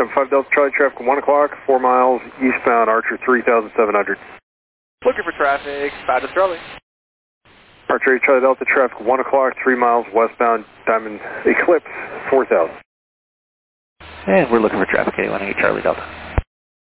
75 Delta Charlie, traffic 1 o'clock, 4 miles, eastbound Archer 3700. Looking for traffic, 5 to Charlie. Archer Charlie Delta, traffic 1 o'clock, 3 miles, westbound Diamond Eclipse 4000. And we're looking for traffic, A18 Charlie Delta.